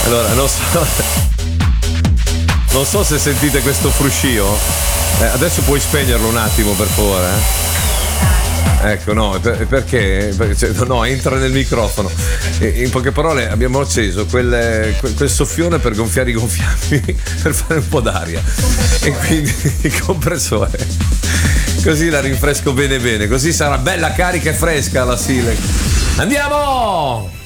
Allora, non so se sentite questo fruscio. Adesso puoi spegnerlo un attimo, per favore. Ecco, no, perché? No, entra nel microfono. In poche parole, abbiamo acceso quel soffione per gonfiare i gonfiabili, per fare un po' d'aria. E quindi il compressore. Così la rinfresco bene bene, così sarà bella carica e fresca la Silex. Andiamo!